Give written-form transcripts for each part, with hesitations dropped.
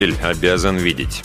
обязан видеть.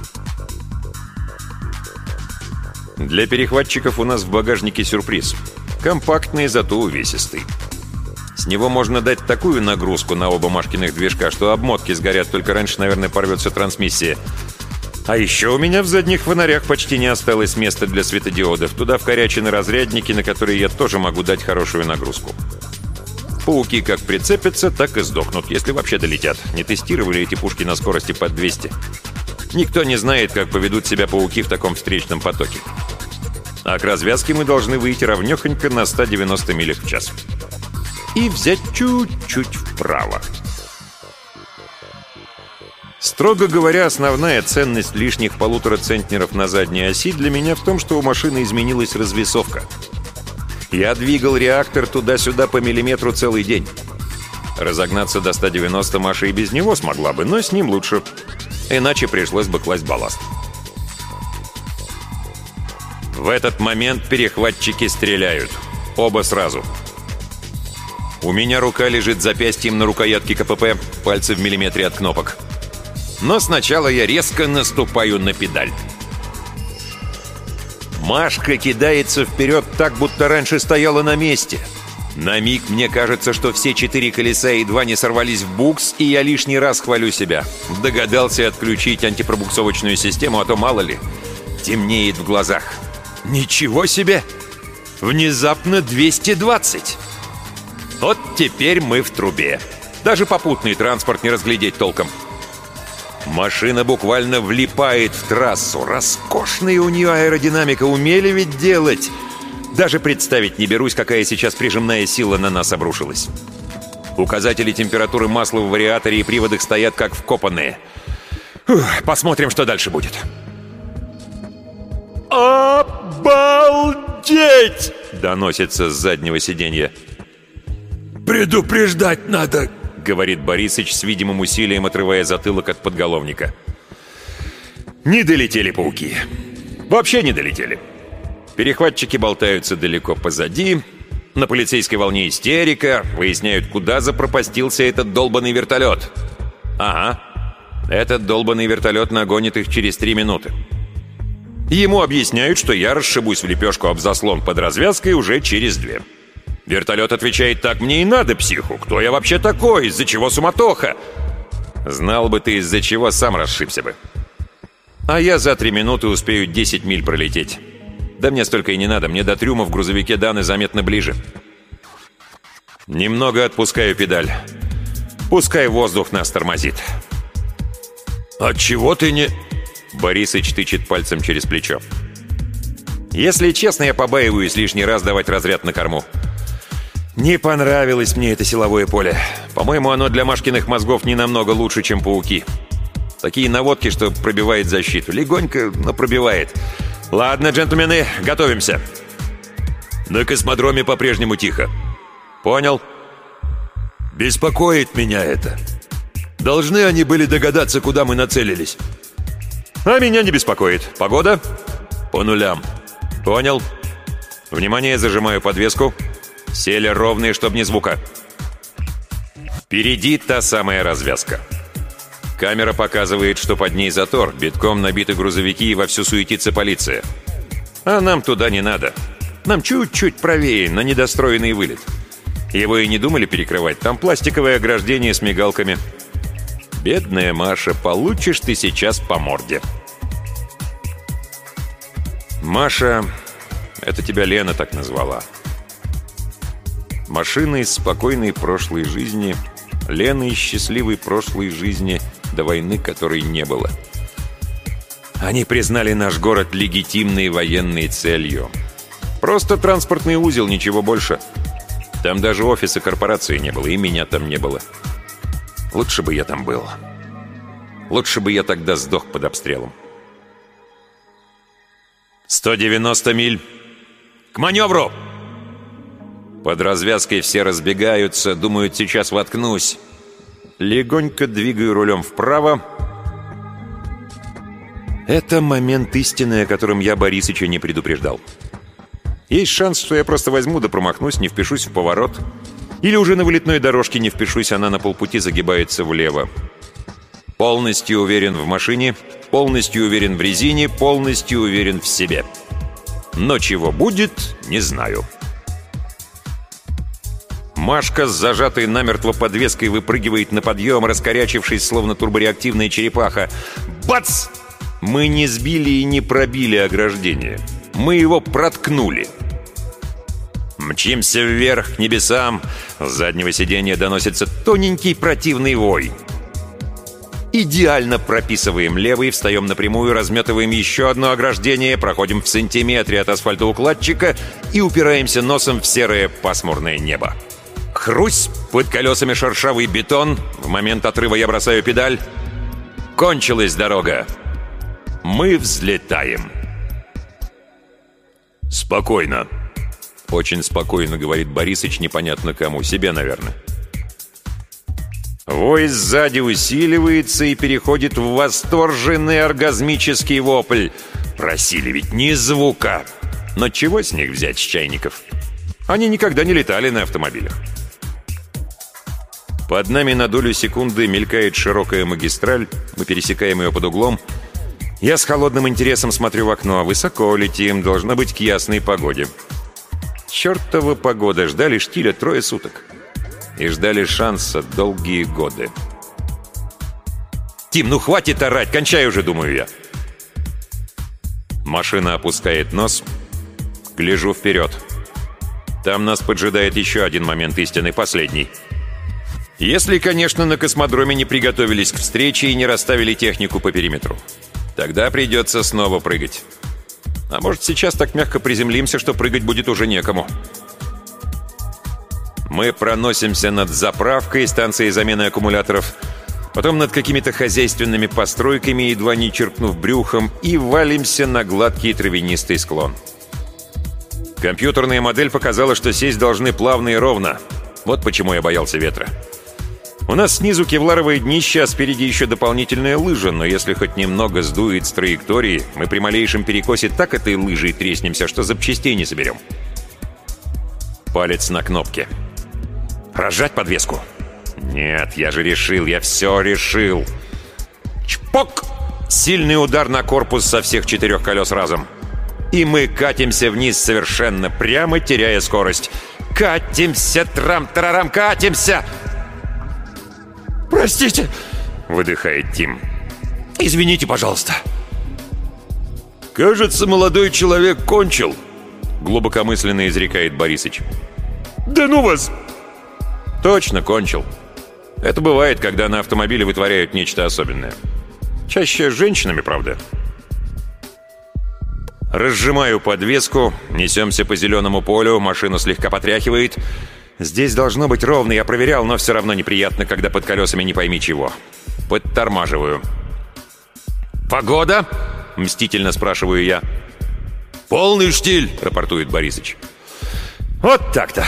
Для перехватчиков у нас в багажнике сюрприз. Компактный, зато увесистый. С него можно дать такую нагрузку на оба Машкиных движка, что обмотки сгорят, только раньше, наверное, порвется трансмиссия. А еще у меня в задних фонарях почти не осталось места для светодиодов. Туда вкорячены разрядники, на которые я тоже могу дать хорошую нагрузку. Пауки как прицепятся, так и сдохнут, если вообще долетят. Не тестировали эти пушки на скорости под 200. Никто не знает, как поведут себя пауки в таком встречном потоке. А к развязке мы должны выйти ровнёхонько на 190 милях в час. И взять чуть-чуть вправо. Строго говоря, основная ценность лишних 1,5 центнеров на задней оси для меня в том, что у машины изменилась развесовка. Я двигал реактор туда-сюда по миллиметру целый день. Разогнаться до 190 Маша и без него смогла бы, но с ним лучше. Иначе пришлось бы класть балласт. В этот момент перехватчики стреляют. Оба сразу. У меня рука лежит запястьем на рукоятке КПП, пальцы в миллиметре от кнопок. Но сначала я резко наступаю на педаль. Машка кидается вперед так, будто раньше стояла на месте. На миг мне кажется, что все 4 колеса едва не сорвались в букс, и я лишний раз хвалю себя. Догадался отключить антипробуксовочную систему, а то мало ли. Темнеет в глазах. Ничего себе! Внезапно 220! Вот теперь мы в трубе. Даже попутный транспорт не разглядеть толком. Машина буквально влипает в трассу. Роскошная у нее аэродинамика, умели ведь делать. Даже представить не берусь, какая сейчас прижимная сила на нас обрушилась. Указатели температуры масла в вариаторе и приводах стоят как вкопанные. Посмотрим, что дальше будет. «Обалдеть!» — доносится с заднего сиденья. «Предупреждать надо!» — говорит Борисыч с видимым усилием, отрывая затылок от подголовника. Не долетели пауки. Вообще не долетели. Перехватчики болтаются далеко позади. На полицейской волне истерика. Выясняют, куда запропастился этот долбанный вертолет. Ага. Этот долбанный вертолет нагонит их через 3 минуты. Ему объясняют, что я расшибусь в лепешку об заслон под развязкой уже через 2. Вертолет отвечает: так мне и надо, психу. Кто я вообще такой? Из-за чего суматоха? Знал бы ты, из-за чего, сам расшибся бы. А я за 3 минуты успею 10 миль пролететь. Да мне столько и не надо. Мне до трюма в грузовике Даны заметно ближе. Немного отпускаю педаль. Пускай воздух нас тормозит. «Отчего ты не...» Борисыч тычет пальцем через плечо. Если честно, я побаиваюсь лишний раз давать разряд на корму. Не понравилось мне это силовое поле. По-моему, оно для Машкиных мозгов не намного лучше, чем пауки. Такие наводки, что пробивает защиту. Легонько, но пробивает. Ладно, джентльмены, готовимся. На космодроме по-прежнему тихо. Понял. Беспокоит меня это. Должны они были догадаться, куда мы нацелились. А меня не беспокоит. Погода? По нулям. Понял. Внимание, зажимаю подвеску. Сели ровные, чтобы ни звука. Впереди та самая развязка. Камера показывает, что под ней затор, битком набиты грузовики и вовсю суетится полиция. А нам туда не надо. Нам чуть-чуть правее, на недостроенный вылет. Его и не думали перекрывать, там пластиковое ограждение с мигалками. Бедная Маша, получишь ты сейчас по морде. Маша, это тебя Лена так назвала. Машина из спокойной прошлой жизни, Лена из счастливой прошлой жизни, до войны которой не было. Они признали наш город легитимной военной целью. Просто транспортный узел, ничего больше. Там даже офиса корпорации не было, и меня там не было. Лучше бы я там был. Лучше бы я тогда сдох под обстрелом. 190 миль. К маневру! Под развязкой все разбегаются, думают, сейчас воткнусь. Легонько двигаю рулем вправо. Это момент истины, о котором я Борисыча не предупреждал. Есть шанс, что я просто возьму да промахнусь, не впишусь в поворот. Или уже на вылетной дорожке не впишусь, она на полпути загибается влево. Полностью уверен в машине, полностью уверен в резине, полностью уверен в себе. Но чего будет, не знаю. Машка с зажатой намертво подвеской выпрыгивает на подъем, раскорячившись, словно турбореактивная черепаха. Бац! Мы не сбили и не пробили ограждение. Мы его проткнули. Мчимся вверх к небесам. С заднего сиденья доносится тоненький противный вой. Идеально прописываем левый, встаем напрямую, разметываем еще одно ограждение, проходим в сантиметре от асфальтоукладчика и упираемся носом в серое пасмурное небо. Хрусь, под колесами шершавый бетон. В момент отрыва я бросаю педаль. Кончилась дорога. Мы взлетаем. «Спокойно», — очень спокойно говорит Борисыч, непонятно кому, себе, наверное. Вой сзади усиливается и переходит в восторженный оргазмический вопль. Просили ведь ни звука. Но чего с них взять, с чайников? Они никогда не летали на автомобилях. Под нами на долю секунды мелькает широкая магистраль. Мы пересекаем ее под углом. Я с холодным интересом смотрю в окно. Высоко летим, должно быть к ясной погоде. Чертова погода. Ждали штиля 3 суток. И ждали шанса долгие годы. «Тим, ну хватит орать! Кончай уже!» — думаю я. Машина опускает нос. Гляжу вперед. Там нас поджидает еще один момент истины, последний. Если, конечно, на космодроме не приготовились к встрече и не расставили технику по периметру. Тогда придется снова прыгать. А может, сейчас так мягко приземлимся, что прыгать будет уже некому. Мы проносимся над заправкой, станцией замены аккумуляторов, потом над какими-то хозяйственными постройками, едва не черкнув брюхом, и валимся на гладкий травянистый склон. Компьютерная модель показала, что сесть должны плавно и ровно. Вот почему я боялся ветра. У нас снизу кевларовое днище, а спереди еще дополнительная лыжа, но если хоть немного сдует с траектории, мы при малейшем перекосе так этой лыжей треснемся, что запчастей не соберем. Палец на кнопке. Разжать подвеску? Нет, я же решил, я все решил. Чпок! Сильный удар на корпус со всех 4 колес разом. И мы катимся вниз совершенно прямо, теряя скорость. Катимся, трам-тарарам, катимся! «Простите!» — выдыхает Тим. «Извините, пожалуйста!» «Кажется, молодой человек кончил», — глубокомысленно изрекает Борисыч. «Да ну вас!» «Точно кончил. Это бывает, когда на автомобиле вытворяют нечто особенное. Чаще с женщинами, правда». Разжимаю подвеску, несемся по зеленому полю, машину слегка потряхивает. Здесь должно быть ровно, я проверял, но все равно неприятно, когда под колесами не пойми чего. Подтормаживаю. «Погода?» — мстительно спрашиваю я. «Полный штиль», — рапортует Борисыч. «Вот так-то».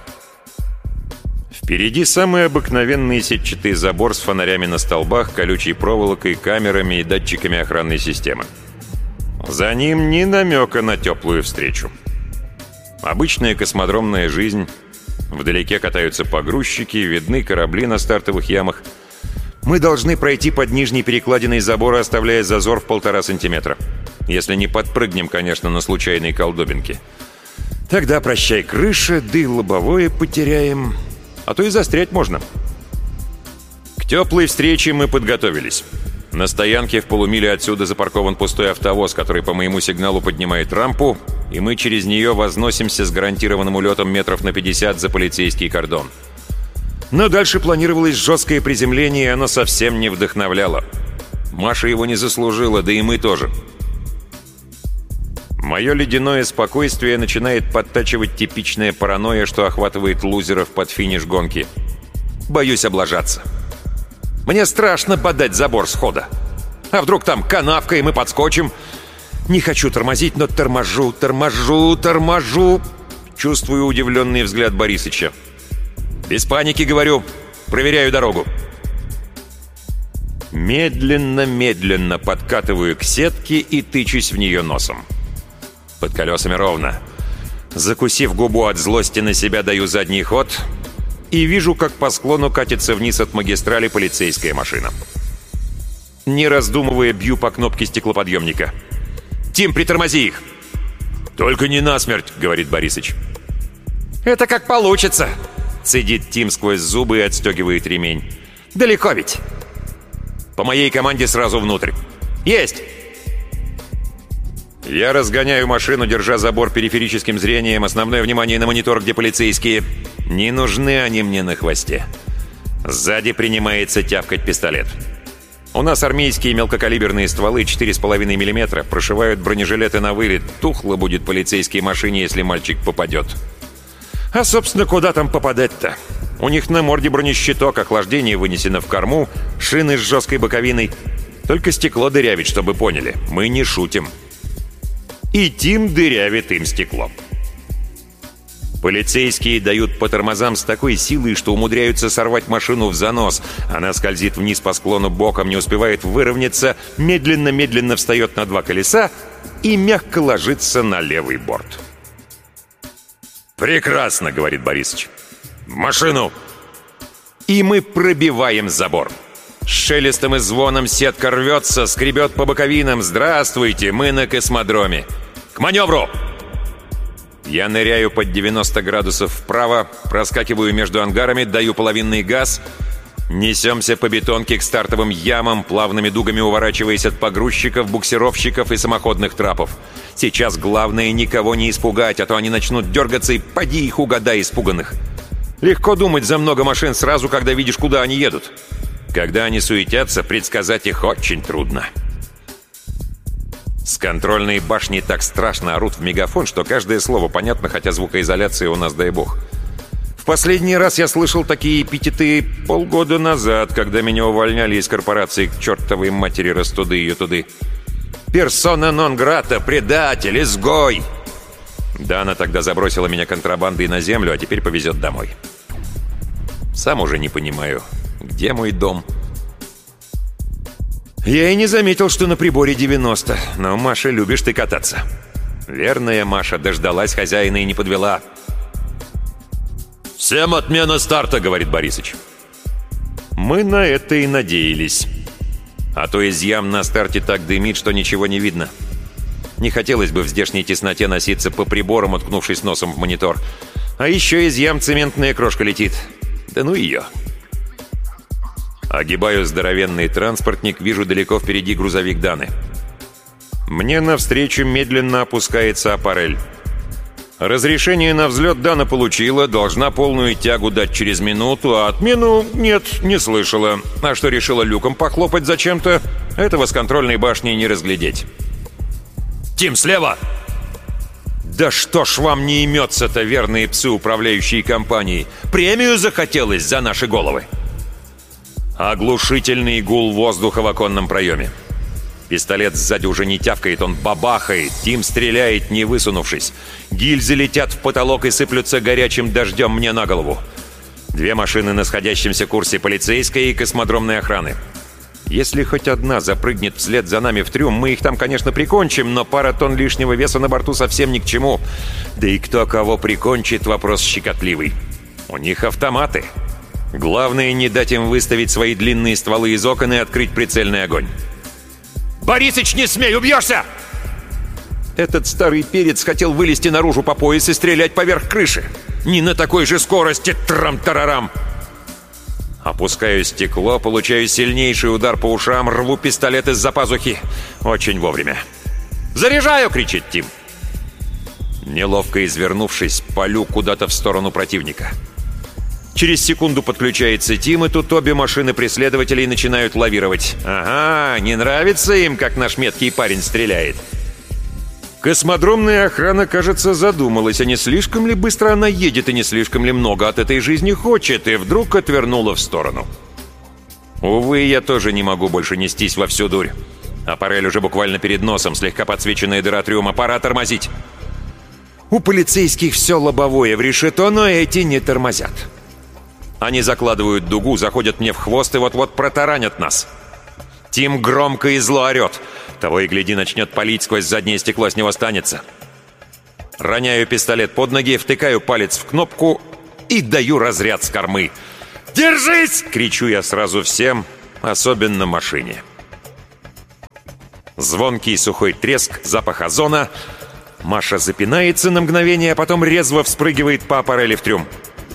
Впереди самый обыкновенный сетчатый забор с фонарями на столбах, колючей проволокой, камерами и датчиками охранной системы. За ним ни намека на теплую встречу. Обычная космодромная жизнь. Вдалеке катаются погрузчики, видны корабли на стартовых ямах. Мы должны пройти под нижней перекладиной забора, оставляя зазор в 1,5 сантиметра. Если не подпрыгнем, конечно, на случайной колдобинке. Тогда прощай крыша, да и лобовое потеряем. А то и застрять можно. К теплой встрече мы подготовились. На стоянке в полумиле отсюда запаркован пустой автовоз, который по моему сигналу поднимает рампу, и мы через нее возносимся с гарантированным улетом метров на 50 за полицейский кордон. Но дальше планировалось жесткое приземление, и оно совсем не вдохновляло. Маша его не заслужила, да и мы тоже. Мое ледяное спокойствие начинает подтачивать типичная паранойя, что охватывает лузеров под финиш гонки. Боюсь облажаться. Мне страшно подать забор схода. А вдруг там канавка, и мы подскочим? Не хочу тормозить, но торможу. Чувствую удивленный взгляд Борисыча. Без паники, говорю. Проверяю дорогу. Медленно подкатываю к сетке и тычусь в нее носом. Под колесами ровно. Закусив губу от злости на себя, даю задний ход и вижу, как по склону катится вниз от магистрали полицейская машина. Не раздумывая, бью по кнопке стеклоподъемника. «Тим, притормози их!» «Только не насмерть», — говорит Борисыч. «Это как получится!» — цедит Тим сквозь зубы и отстегивает ремень. «Далеко ведь!» «По моей команде сразу внутрь!» «Есть!» Я разгоняю машину, держа забор периферическим зрением, основное внимание на монитор, где полицейские. Не нужны они мне на хвосте. Сзади принимается тявкать пистолет. У нас армейские мелкокалиберные стволы 4,5 мм прошивают бронежилеты на вылет. Тухло будет полицейской машине, если мальчик попадет. А, собственно, куда там попадать-то? У них на морде бронещиток, охлаждение вынесено в корму, шины с жесткой боковиной. Только стекло дырявит, чтобы поняли. Мы не шутим. И Тим дырявит им стекло. Полицейские дают по тормозам с такой силой, что умудряются сорвать машину в занос. Она скользит вниз по склону боком, не успевает выровняться, медленно-медленно встает на 2 колеса и мягко ложится на левый борт. «Прекрасно», — говорит Борисыч. «В машину!» И мы пробиваем забор. С шелестом и звоном сетка рвется, скребет по боковинам. «Здравствуйте, мы на космодроме! К маневру!» Я ныряю под 90 градусов вправо, проскакиваю между ангарами, даю половинный газ. Несемся по бетонке к стартовым ямам, плавными дугами уворачиваясь от погрузчиков, буксировщиков и самоходных трапов. Сейчас главное никого не испугать, а то они начнут дергаться, и поди их угадай испуганных. Легко думать за много машин сразу, когда видишь, куда они едут. Когда они суетятся, предсказать их очень трудно. С контрольной башни так страшно орут в мегафон, что каждое слово понятно, хотя звукоизоляция у нас, дай бог. В последний раз я слышал такие эпитеты полгода назад, когда меня увольняли из корпорации к чертовой матери растуды ее туды. «Персона нон грата, предатель, изгой!» Дана тогда забросила меня контрабандой на землю, а теперь повезет домой. Сам уже не понимаю, где мой дом. Я и не заметил, что на приборе 90. Но, Маша, любишь ты кататься. Верная Маша дождалась хозяина и не подвела. «Всем отмена старта», — говорит Борисыч. Мы на это и надеялись. А то из ям на старте так дымит, что ничего не видно. Не хотелось бы в здешней тесноте носиться по приборам, уткнувшись носом в монитор. А еще из ям цементная крошка летит. Да ну ее. Огибаю здоровенный транспортник, вижу далеко впереди грузовик Даны. Мне навстречу медленно опускается аппарель. Разрешение на взлет Дана получила, должна полную тягу дать через минуту, а отмену нет, не слышала. А что решила люком похлопать зачем-то, этого с контрольной башни не разглядеть. «Тим, слева!» Да что ж вам не имется-то, верные псы, управляющие компанией? Премию захотелось за наши головы. Оглушительный гул воздуха в оконном проеме. Пистолет сзади уже не тявкает, он бабахает. Тим стреляет, не высунувшись. Гильзы летят в потолок и сыплются горячим дождем мне на голову. 2 машины на сходящемся курсе, полицейской и космодромной охраны. Если хоть одна запрыгнет вслед за нами в трюм, мы их там, конечно, прикончим, но пара тонн лишнего веса на борту совсем ни к чему. Да и кто кого прикончит, вопрос щекотливый. У них автоматы. Главное, не дать им выставить свои длинные стволы из окон и открыть прицельный огонь. «Борисыч, не смей, убьешься!» Этот старый перец хотел вылезти наружу по пояс и стрелять поверх крыши. Не на такой же скорости, трам-тарарам. Опускаю стекло, получаю сильнейший удар по ушам, рву пистолет из-за пазухи. Очень вовремя. «Заряжаю!» — кричит Тим. Неловко извернувшись, палю куда-то в сторону противника. Через секунду подключается Тим, и тут обе машины преследователей начинают лавировать. Ага, не нравится им, как наш меткий парень стреляет. Космодромная охрана, кажется, задумалась, а не слишком ли быстро она едет и не слишком ли много от этой жизни хочет, и вдруг отвернула в сторону. Увы, я тоже не могу больше нестись во всю дурь. Аппарель уже буквально перед носом, слегка подсвеченная дыра трюма, пора тормозить. У полицейских все лобовое в решето, но эти не тормозят. Они закладывают дугу, заходят мне в хвост и вот-вот протаранят нас. Тим громко и зло орет. Того и гляди, начнет палить, сквозь заднее стекло с него останется. Роняю пистолет под ноги, втыкаю палец в кнопку и даю разряд с кормы. «Держись!» — кричу я сразу всем, особенно машине. Звонкий сухой треск, запах озона. Маша запинается на мгновение, а потом резво вспрыгивает по аппарели в трюм.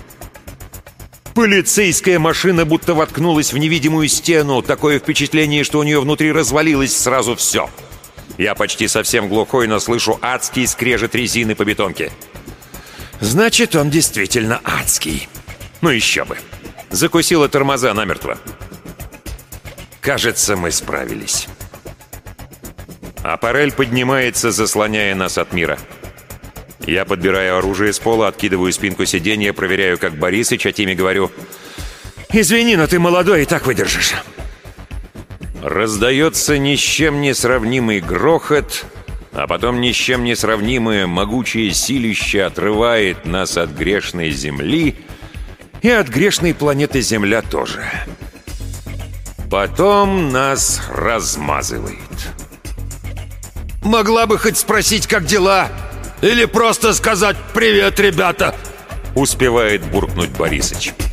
Полицейская машина будто воткнулась в невидимую стену. Такое впечатление, что у нее внутри развалилось сразу все. Я почти совсем глухой, но слышу адский скрежет резины по бетонке. Значит, он действительно адский. Ну еще бы. Закусила тормоза намертво. Кажется, мы справились. Аппарель поднимается, заслоняя нас от мира. Я подбираю оружие с пола, откидываю спинку сиденья, проверяю, как Борисыч, а Тиме говорю: «Извини, но ты молодой и так выдержишь». Раздается ни с чем не сравнимый грохот, а потом ни с чем не сравнимое могучее силище отрывает нас от грешной земли и от грешной планеты Земля тоже. Потом нас размазывает. Могла бы хоть спросить, как дела? Или просто сказать «Привет, ребята!» Успевает буркнуть Борисыч.